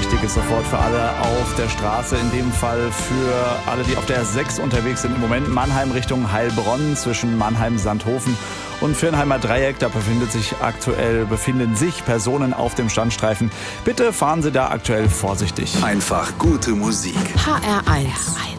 Vorsichtig ist sofort für alle auf der Straße. In dem Fall für alle, die auf der 6 unterwegs sind. Im Moment Mannheim Richtung Heilbronn zwischen Mannheim-Sandhofen und Viernheimer Dreieck. Da befinden sich Personen auf dem Standstreifen. Bitte fahren Sie da aktuell vorsichtig. Einfach gute Musik. HR1.